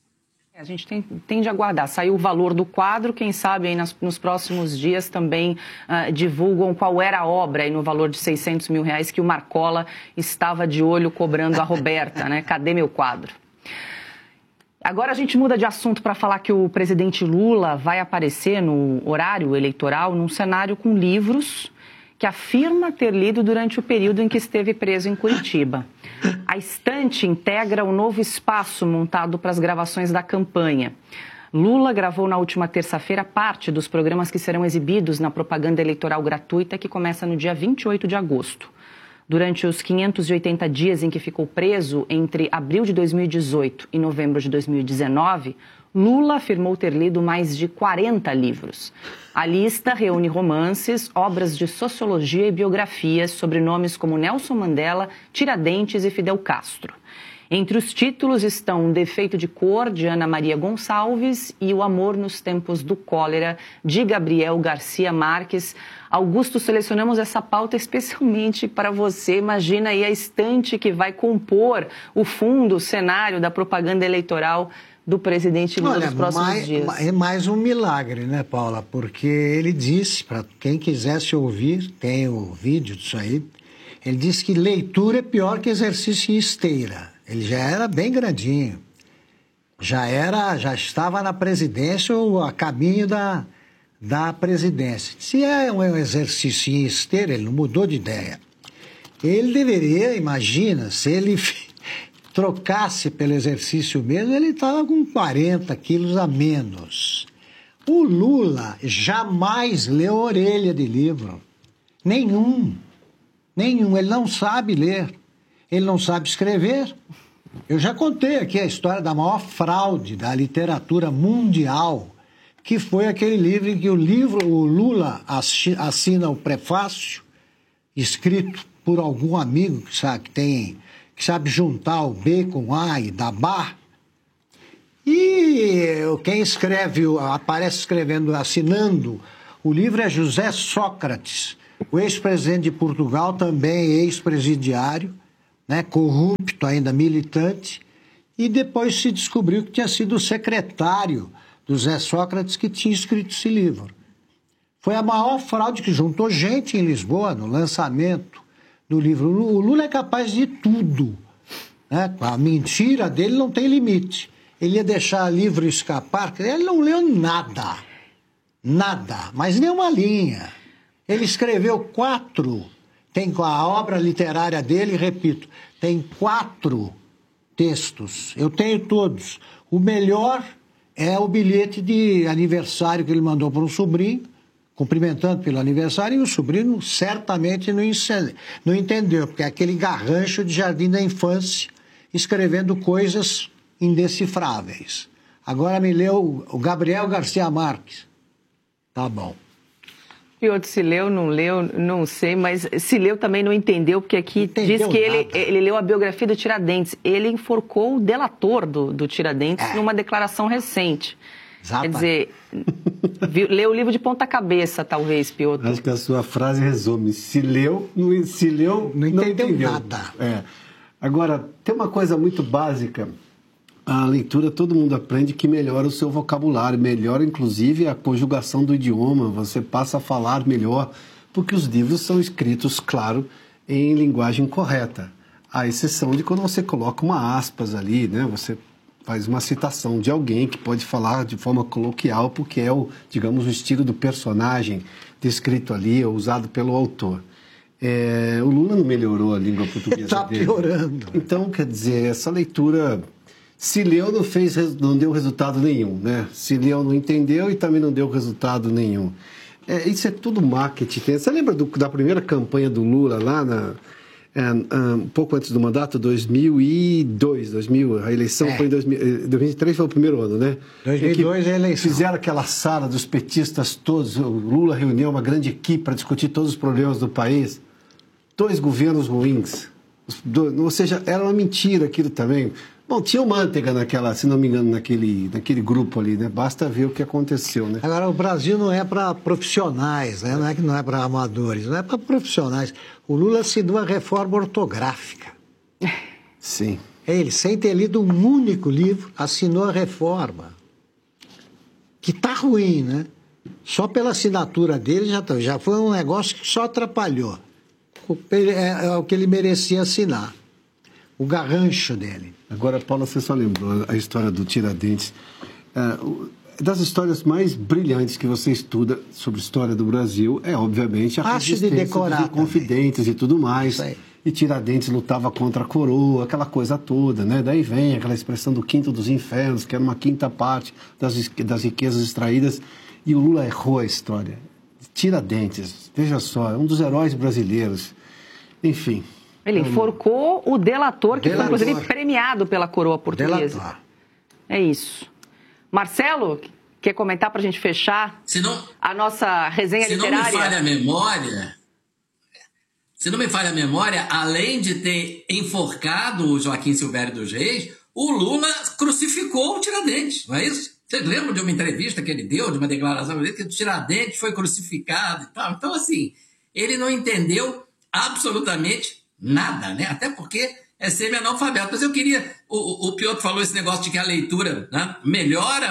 Speaker 1: A gente tem de aguardar. Saiu o valor do quadro, quem sabe aí nos próximos dias também divulgam qual era a obra aí no valor de R$600 mil que o Marcola estava de olho cobrando a Roberta, né? Cadê meu quadro? Agora a gente muda de assunto para falar que o presidente Lula vai aparecer no horário eleitoral num cenário com livros que afirma ter lido durante o período em que esteve preso em Curitiba. A estante integra o novo espaço montado para as gravações da campanha. Lula gravou na última terça-feira parte dos programas que serão exibidos na propaganda eleitoral gratuita que começa no dia 28 de agosto. Durante os 580 dias em que ficou preso, entre abril de 2018 e novembro de 2019, Lula afirmou ter lido mais de 40 livros. A lista reúne romances, obras de sociologia e biografias sobre nomes como Nelson Mandela, Tiradentes e Fidel Castro. Entre os títulos estão Defeito de Cor, de Ana Maria Gonçalves, e O Amor nos Tempos do Cólera, de Gabriel Garcia Marques. Augusto, selecionamos essa pauta especialmente para você. Imagina aí a estante que vai compor o fundo, o cenário da propaganda eleitoral do presidente Lula nos próximos dias.
Speaker 4: É mais um milagre, né, Paula? Porque ele disse, para quem quisesse ouvir, tem o vídeo disso aí, ele disse que leitura é pior que exercício em esteira. Ele já era bem grandinho, já estava na presidência ou a caminho da presidência. Se é um exercício em esteira, ele não mudou de ideia. Ele deveria, imagina, se ele trocasse pelo exercício mesmo, ele estava com 40 quilos a menos. O Lula jamais leu orelha de livro. Nenhum. Ele não sabe ler. Ele não sabe escrever. Eu já contei aqui a história da maior fraude da literatura mundial, que foi aquele livro em que o Lula assina o prefácio, escrito por algum amigo que sabe juntar o B com A e dar bar. E quem aparece escrevendo, assinando o livro é José Sócrates, o ex-presidente de Portugal, também ex-presidiário, né, corrupto ainda, militante, e depois se descobriu que tinha sido o secretário do Zé Sócrates que tinha escrito esse livro. Foi a maior fraude que juntou gente em Lisboa no lançamento do livro. O Lula é capaz de tudo, né? A mentira dele não tem limite. Ele ia deixar livro escapar, ele não leu nada, mas nem uma linha. Ele escreveu 4, tem a obra literária dele, repito, tem 4 textos, eu tenho todos. O melhor é o bilhete de aniversário que ele mandou para um sobrinho, cumprimentando pelo aniversário, e o sobrinho certamente não entendeu, porque é aquele garrancho de Jardim da Infância, escrevendo coisas indecifráveis. Agora me leu o Gabriel Garcia Marques. Tá bom.
Speaker 1: E outro, se leu, não sei, mas se leu também não entendeu, porque aqui diz que ele leu a biografia do Tiradentes. Ele enforcou o delator do Tiradentes numa declaração recente. Exato. Quer dizer, leu o livro de ponta cabeça, talvez, Piotr.
Speaker 3: Acho que a sua frase resume. Se leu, não entendeu
Speaker 4: nada.
Speaker 3: Agora, tem uma coisa muito básica. A leitura, todo mundo aprende que melhora o seu vocabulário, melhora inclusive a conjugação do idioma, você passa a falar melhor, porque os livros são escritos, claro, em linguagem correta, à exceção de quando você coloca uma aspas ali, né? Você faz uma citação de alguém que pode falar de forma coloquial, porque é digamos, o estilo do personagem descrito ali, ou usado pelo autor. O Lula não melhorou a língua portuguesa
Speaker 4: Está piorando.
Speaker 3: Então, quer dizer, essa leitura, se leu, não deu resultado nenhum, né? Se leu, não entendeu e também não deu resultado nenhum. Isso é tudo marketing. Você lembra da primeira campanha do Lula lá um pouco antes do mandato, 2002, a eleição foi em 2003, foi o primeiro ano, né?
Speaker 4: 2002 é a eleição.
Speaker 3: Fizeram aquela sala dos petistas todos, o Lula reuniu uma grande equipe para discutir todos os problemas do país. 2 governos ruins. Ou seja, era uma mentira aquilo também. Bom, tinha o Manteiga se não me engano, naquele grupo ali, né? Basta ver o que aconteceu, né?
Speaker 4: Agora, o Brasil não é para profissionais, né? Não é para amadores, não é para profissionais. O Lula assinou a reforma ortográfica.
Speaker 3: Sim.
Speaker 4: Ele, sem ter lido um único livro, assinou a reforma. Que está ruim, né? Só pela assinatura dele já foi um negócio que só atrapalhou. É o que ele merecia assinar. O garrancho dele.
Speaker 3: Agora, Paula, você só lembrou a história do Tiradentes. Das histórias mais brilhantes que você estuda sobre a história do Brasil é, obviamente, a resistência dos Inconfidentes também. E tudo mais. E Tiradentes lutava contra a coroa, aquela coisa toda, né? Daí vem aquela expressão do quinto dos infernos, que era uma quinta parte das riquezas extraídas. E o Lula errou a história. Tiradentes, veja só, é um dos heróis brasileiros. Enfim...
Speaker 1: Ele enforcou o delator, que foi, inclusive, premiado pela coroa portuguesa. Delator. É isso. Marcelo, quer comentar para a gente fechar a nossa resenha literária?
Speaker 5: Se não me falha a memória, além de ter enforcado o Joaquim Silvério dos Reis, o Lula crucificou o Tiradentes, não é isso? Vocês lembram de uma entrevista que ele deu, de uma declaração que o Tiradentes foi crucificado e tal? Então, assim, ele não entendeu absolutamente nada, né? Até porque é semi-analfabeto. Mas eu queria... O Piotr falou esse negócio de que a leitura, né, melhora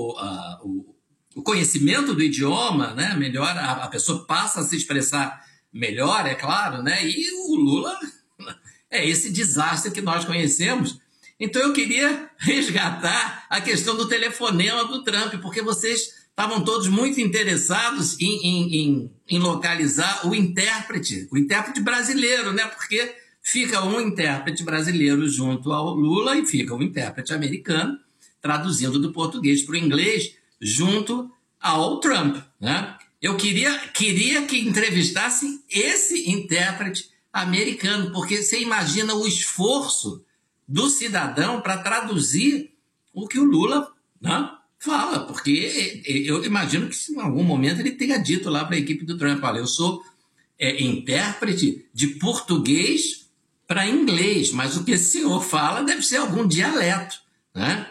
Speaker 5: o conhecimento do idioma, né? Melhora, a pessoa passa a se expressar melhor, é claro, né? E o Lula é esse desastre que nós conhecemos. Então eu queria resgatar a questão do telefonema do Trump, porque vocês estavam todos muito interessados em localizar o intérprete brasileiro, né? Porque fica um intérprete brasileiro junto ao Lula e fica um intérprete americano, traduzindo do português para o inglês, junto ao Trump, né? Eu queria que entrevistassem esse intérprete americano, porque você imagina o esforço do cidadão para traduzir o que o Lula, né, fala, porque eu imagino que em algum momento ele tenha dito lá para a equipe do Trump, olha, eu sou intérprete de português para inglês, mas o que esse senhor fala deve ser algum dialeto, né?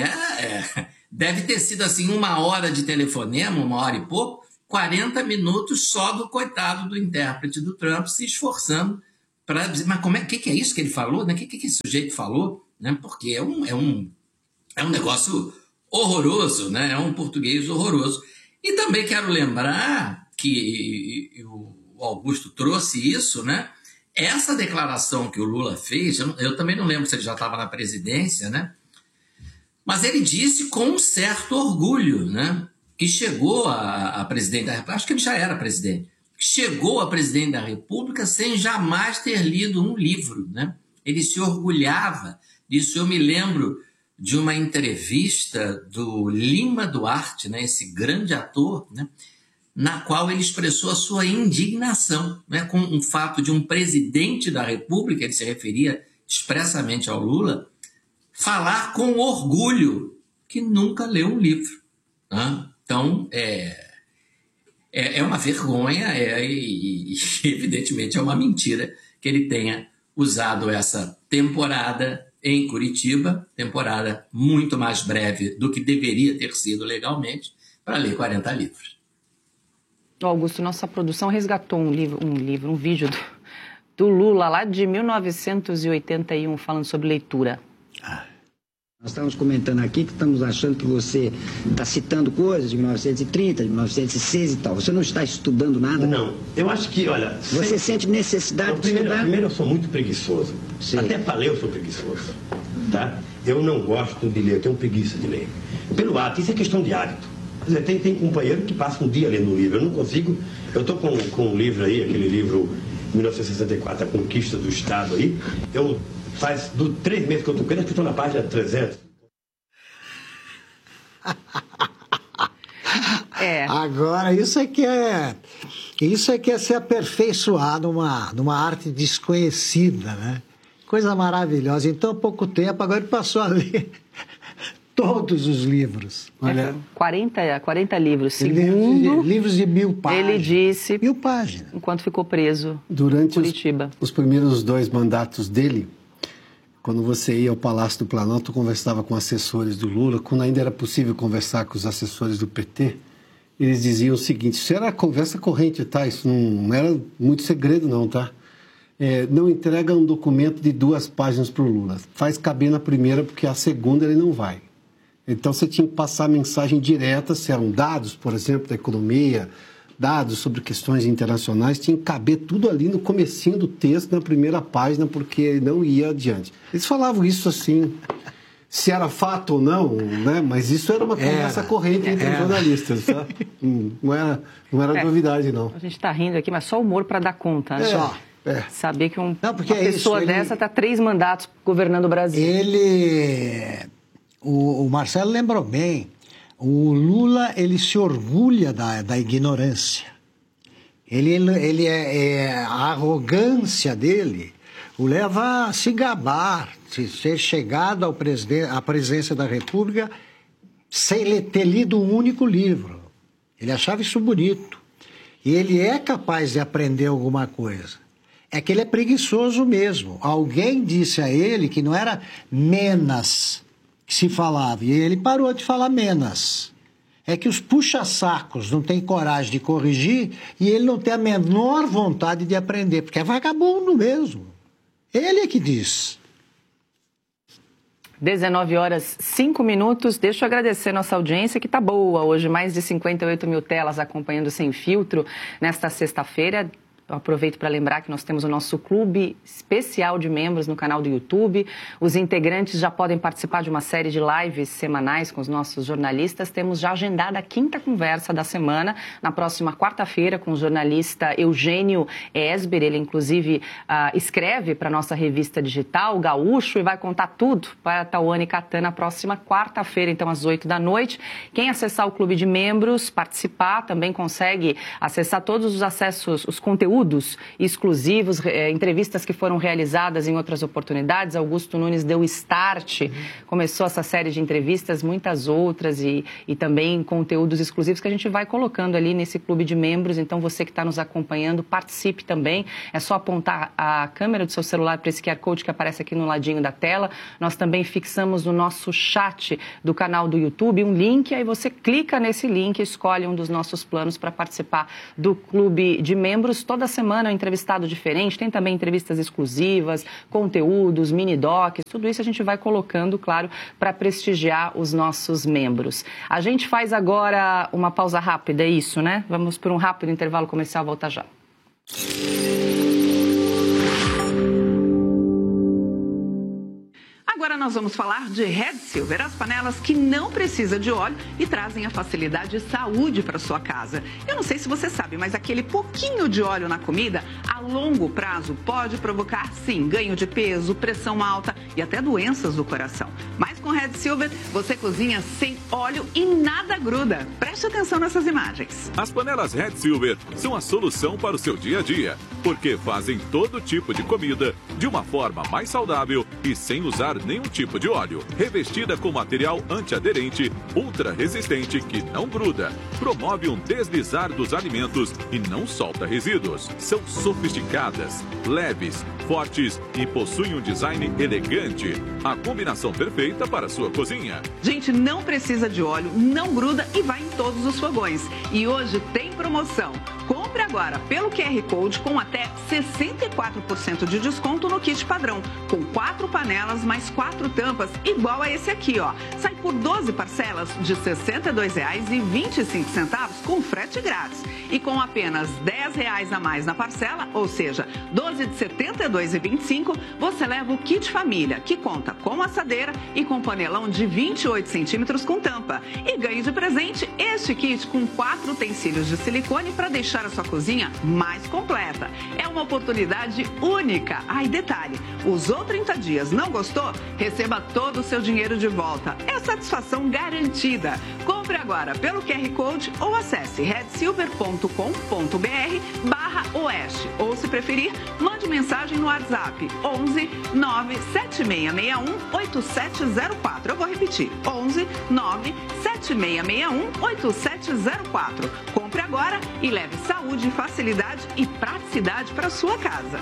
Speaker 5: Deve ter sido assim 1 hora de telefonema, 1 hora e pouco, 40 minutos só do coitado do intérprete do Trump se esforçando para dizer, mas o que é isso que ele falou? Né? O que esse sujeito falou? Né? Porque é um negócio horroroso, né? É um português horroroso. E também quero lembrar que o Augusto trouxe isso, né? Essa declaração que o Lula fez, eu também não lembro se ele já estava na presidência, né? Mas ele disse com um certo orgulho, né? Que chegou a presidente da República, acho que ele já era presidente, chegou a presidente da República sem jamais ter lido um livro, né? Ele se orgulhava disso. Eu me lembro de uma entrevista do Lima Duarte, né? Esse grande ator, né? Na qual ele expressou a sua indignação, né? Com o fato de um presidente da República, ele se referia expressamente ao Lula, falar com orgulho que nunca leu um livro, né? Então, é uma vergonha e evidentemente é uma mentira que ele tenha usado essa temporada em Curitiba, temporada muito mais breve do que deveria ter sido legalmente, para ler 40 livros.
Speaker 1: Augusto, nossa produção resgatou um vídeo do Lula lá de 1981 falando sobre leitura.
Speaker 9: Nós estamos comentando aqui que estamos achando que você está citando coisas de 1930, de 1906 e tal. Você não está estudando nada?
Speaker 10: Não. Eu acho que, olha...
Speaker 9: Você sente necessidade de estudar?
Speaker 10: Primeiro, eu sou muito preguiçoso.
Speaker 9: Sim.
Speaker 10: Até para ler eu sou preguiçoso. Tá? Eu não gosto de ler, eu tenho preguiça de ler. Pelo hábito, isso é questão de hábito. Quer dizer, tem companheiro que passa um dia lendo um livro. Eu não consigo... Eu estou com um livro aí, aquele livro 1964, A Conquista do Estado aí. Eu... Faz 3 meses que eu estou com ele, que estou na página 300.
Speaker 4: Agora, isso é que é se aperfeiçoar numa arte desconhecida, né? Coisa maravilhosa. Em tão pouco tempo, agora ele passou a ler todos os livros.
Speaker 1: Olha, 40 livros. Segundo
Speaker 4: livros de 1000 páginas.
Speaker 1: Ele disse...
Speaker 4: 1000 páginas.
Speaker 1: Enquanto ficou preso
Speaker 3: durante
Speaker 1: em Curitiba.
Speaker 3: Os primeiros 2 mandatos dele... Quando você ia ao Palácio do Planalto, conversava com assessores do Lula, quando ainda era possível conversar com os assessores do PT, eles diziam o seguinte, isso era conversa corrente, tá? Isso não era muito segredo não, tá? Não entrega um documento de 2 páginas para o Lula, faz caber na primeira porque a segunda ele não vai. Então você tinha que passar a mensagem direta, se eram dados, por exemplo, da economia, dados sobre questões internacionais, tinha que caber tudo ali no comecinho do texto, na primeira página, porque não ia adiante. Eles falavam isso assim, se era fato ou não, né? Mas isso era uma conversa corrente entre os jornalistas, tá? Não era novidade, não.
Speaker 1: A gente está rindo aqui, mas só humor para dar conta, né? Saber que uma pessoa dessa está 3 mandatos governando o Brasil.
Speaker 4: O Marcelo lembrou bem, o Lula, ele se orgulha da ignorância. A arrogância dele o leva a se gabar, de ter chegado à presidência da República sem ter lido um único livro. Ele achava isso bonito. E ele é capaz de aprender alguma coisa. É que ele é preguiçoso mesmo. Alguém disse a ele que não era menos que se falava, e ele parou de falar menos. É que os puxa-sacos não têm coragem de corrigir e ele não tem a menor vontade de aprender, porque é vagabundo mesmo. Ele é que diz.
Speaker 1: 19h05. Deixa eu agradecer nossa audiência, que tá boa hoje. Mais de 58 mil telas acompanhando Sem Filtro nesta sexta-feira. Eu aproveito para lembrar que nós temos o nosso clube especial de membros no canal do YouTube. Os integrantes já podem participar de uma série de lives semanais com os nossos jornalistas. Temos já agendada a 5ª conversa da semana, na próxima quarta-feira, com o jornalista Eugênio Esber. Ele, inclusive, escreve para a nossa revista digital, Gaúcho, e vai contar tudo para a Tawane Catan na próxima quarta-feira, então, às 20h. Quem acessar o clube de membros, participar, também consegue acessar todos os acessos, os conteúdos exclusivos, entrevistas que foram realizadas em outras oportunidades. Augusto Nunes deu start, começou essa série de entrevistas, muitas outras e também conteúdos exclusivos que a gente vai colocando ali nesse clube de membros. Então, você que está nos acompanhando, participe também. É só apontar a câmera do seu celular para esse QR Code que aparece aqui no ladinho da tela. Nós também fixamos no nosso chat do canal do YouTube um link, aí você clica nesse link e escolhe um dos nossos planos para participar do clube de membros. Toda semana é um entrevistado diferente, tem também entrevistas exclusivas, conteúdos, mini-docs, tudo isso a gente vai colocando, claro, para prestigiar os nossos membros. A gente faz agora uma pausa rápida, é isso, né? Vamos por um rápido intervalo comercial, volta já.
Speaker 11: Agora nós vamos falar de Red Silver, as panelas que não precisam de óleo e trazem a facilidade e saúde para sua casa. Eu não sei se você sabe, mas aquele pouquinho de óleo na comida, a longo prazo, pode provocar, sim, ganho de peso, pressão alta e até doenças do coração. Mas com Red Silver, você cozinha sem óleo e nada gruda. Preste atenção nessas imagens.
Speaker 12: As panelas Red Silver são a solução para o seu dia a dia, porque fazem todo tipo de comida de uma forma mais saudável e sem usar nenhum tipo de óleo. Revestida com material antiaderente, ultra resistente que não gruda, promove um deslizar dos alimentos e não solta resíduos. São sofisticadas, leves, fortes e possuem um design elegante. A combinação perfeita para a sua cozinha.
Speaker 11: Gente, não precisa de óleo, não gruda e vai em todos os fogões. E hoje tem promoção. Compre Compre agora pelo QR Code com até 64% de desconto no kit padrão, com 4 panelas mais 4 tampas, igual a esse aqui, ó. Sai por 12 parcelas de R$ 62,25 com frete grátis. E com apenas R$ 10 a mais na parcela, ou seja, 12 de R$ 72,25, você leva o kit família, que conta com assadeira e com panelão de 28 centímetros com tampa. E ganhe de presente este kit com 4 utensílios de silicone para deixar a sua cozinha mais completa. É uma oportunidade única. E detalhe, usou 30 dias, não gostou? Receba todo o seu dinheiro de volta. É satisfação garantida. Compre agora pelo QR Code ou acesse redsilver.com.br/oeste. Ou, se preferir, mande mensagem no WhatsApp 11 97661 8704. Eu vou repetir, 11 97661 8704. Compre agora e leve saúde, facilidade e praticidade para sua casa.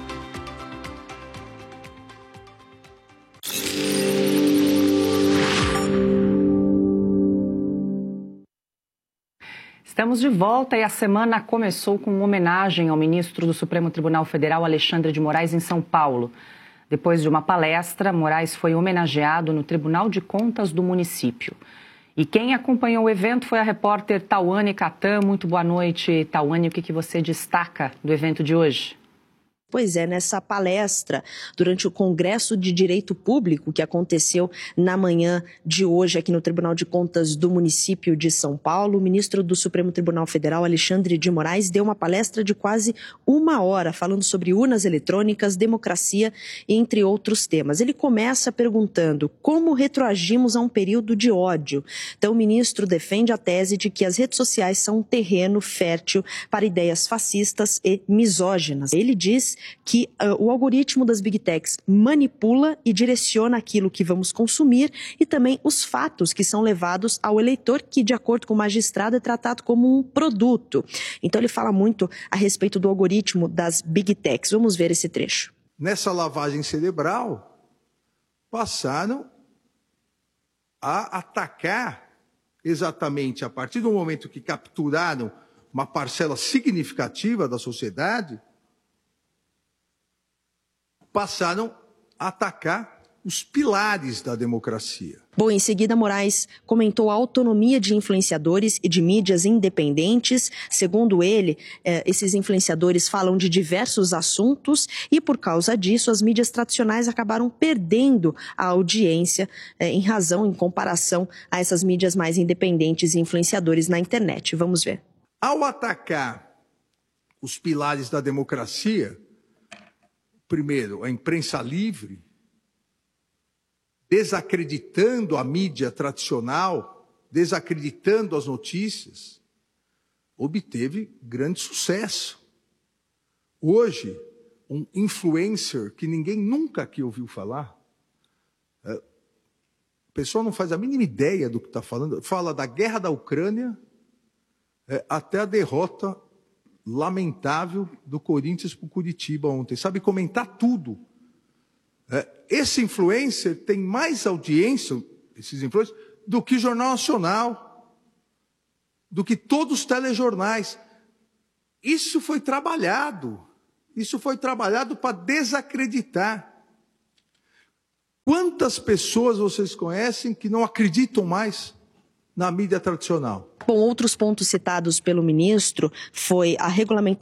Speaker 1: Estamos de volta e a semana começou com uma homenagem ao ministro do Supremo Tribunal Federal, Alexandre de Moraes, em São Paulo. Depois de uma palestra, Moraes foi homenageado no Tribunal de Contas do município. E quem acompanhou o evento foi a repórter Tauane Catan. Muito boa noite, Tauane. O que você destaca do evento de hoje?
Speaker 13: Pois é, nessa palestra, durante o Congresso de Direito Público, que aconteceu na manhã de hoje aqui no Tribunal de Contas do município de São Paulo, o ministro do Supremo Tribunal Federal, Alexandre de Moraes, deu uma palestra de quase 1 hora, falando sobre urnas eletrônicas, democracia, entre outros temas. Ele começa perguntando como retroagimos a um período de ódio. Então, o ministro defende a tese de que as redes sociais são um terreno fértil para ideias fascistas e misóginas. Ele diz que o algoritmo das Big Techs manipula e direciona aquilo que vamos consumir e também os fatos que são levados ao eleitor, que, de acordo com o magistrado, é tratado como um produto. Então ele fala muito a respeito do algoritmo das Big Techs. Vamos ver esse trecho.
Speaker 14: Nessa lavagem cerebral, passaram a atacar exatamente a partir do momento que capturaram uma parcela significativa da sociedade, passaram a atacar os pilares da democracia.
Speaker 13: Bom, em seguida, Moraes comentou a autonomia de influenciadores e de mídias independentes. Segundo ele, esses influenciadores falam de diversos assuntos e, por causa disso, as mídias tradicionais acabaram perdendo a audiência em comparação a essas mídias mais independentes e influenciadores na internet. Vamos ver.
Speaker 14: Ao atacar os pilares da democracia, primeiro, a imprensa livre, desacreditando a mídia tradicional, desacreditando as notícias, obteve grande sucesso. Hoje, um influencer que ninguém nunca aqui ouviu falar, o pessoal não faz a mínima ideia do que está falando, fala da guerra da Ucrânia até a derrota lamentável do Corinthians para o Curitiba ontem. Sabe comentar tudo. Esse influencer tem mais audiência, esses influencers, do que Jornal Nacional, do que todos os telejornais. Isso foi trabalhado para desacreditar. Quantas pessoas vocês conhecem que não acreditam mais na mídia tradicional?
Speaker 13: Bom, outros pontos citados pelo ministro foi a regulamentação